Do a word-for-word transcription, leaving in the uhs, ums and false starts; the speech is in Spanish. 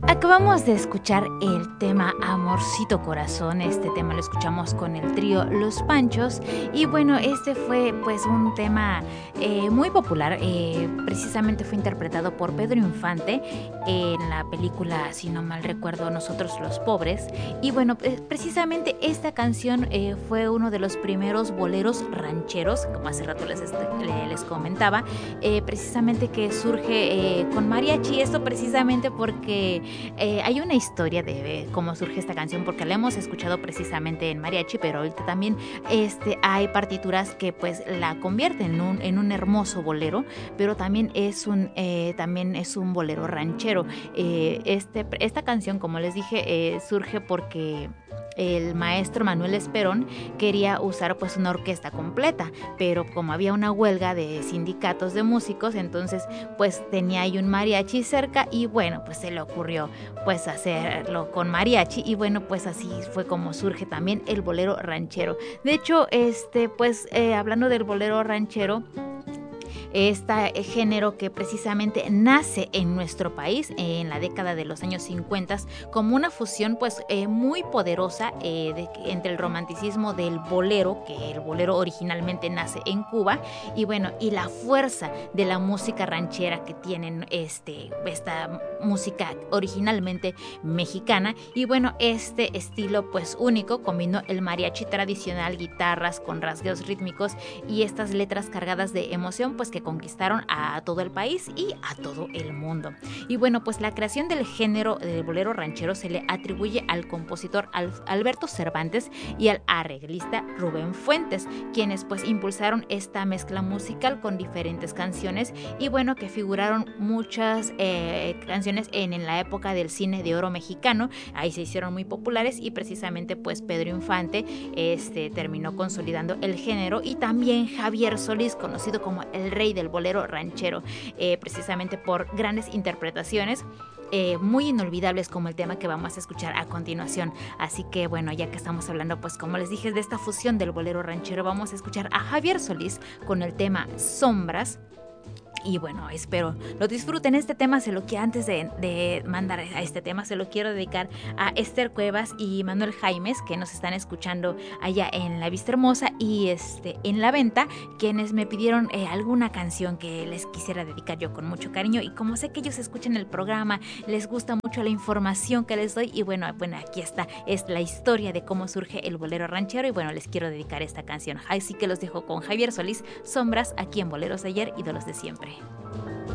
Acabamos de escuchar el tema Amorcito Corazón. Este tema lo escuchamos con el trío Los Panchos. Y bueno, este fue pues un tema eh, muy popular. Eh, precisamente fue interpretado por Pedro Infante en la película, si no mal recuerdo, Nosotros los Pobres. Y bueno, eh, precisamente esta canción eh, fue uno de los primeros boleros rancheros, como hace rato les, les comentaba, eh, precisamente que surge eh, con mariachi. Esto precisamente porque Eh, hay una historia de cómo surge esta canción, porque la hemos escuchado precisamente en mariachi, pero ahorita también este, hay partituras que pues la convierten en un, en un hermoso bolero, pero también es un, eh, también es un bolero ranchero. Eh, este, esta canción, como les dije, eh, surge porque el maestro Manuel Esperón quería usar pues una orquesta completa, pero como había una huelga de sindicatos de músicos, entonces pues tenía ahí un mariachi cerca y bueno, pues se le ocurrió pues hacerlo con mariachi y bueno, pues así fue como surge también el bolero ranchero. De hecho, este pues eh, hablando del bolero ranchero, este género que precisamente nace en nuestro país en la década de los años cincuenta como una fusión pues eh, muy poderosa eh, de, entre el romanticismo del bolero, que el bolero originalmente nace en Cuba, y bueno, y la fuerza de la música ranchera que tienen este, esta música originalmente mexicana. Y bueno, este estilo pues único combinó el mariachi tradicional, guitarras con rasgueos rítmicos y estas letras cargadas de emoción pues que conquistaron a todo el país y a todo el mundo. Y bueno, pues la creación del género del bolero ranchero se le atribuye al compositor Alberto Cervantes y al arreglista Rubén Fuentes, quienes pues impulsaron esta mezcla musical con diferentes canciones y bueno, que figuraron muchas eh, canciones en, en la época del cine de oro mexicano. Ahí se hicieron muy populares y precisamente pues Pedro Infante este, terminó consolidando el género, y también Javier Solís, conocido como el rey del bolero ranchero, eh, precisamente por grandes interpretaciones eh, muy inolvidables como el tema que vamos a escuchar a continuación. Así que bueno, ya que estamos hablando pues como les dije de esta fusión del bolero ranchero, vamos a escuchar a Javier Solís con el tema Sombras. Y bueno, espero lo disfruten. Este tema se lo quiero, antes de, de mandar a este tema, se lo quiero dedicar a Esther Cuevas y Manuel Jaimes, que nos están escuchando allá en La Vista Hermosa y este, en La Venta, quienes me pidieron eh, alguna canción que les quisiera dedicar yo con mucho cariño. Y como sé que ellos escuchan el programa, les gusta mucho la información que les doy. Y bueno, bueno, aquí está, es la historia de cómo surge el bolero ranchero. Y bueno, les quiero dedicar esta canción. Así que los dejo con Javier Solís, Sombras, aquí en Boleros de Ayer, ídolos de siempre.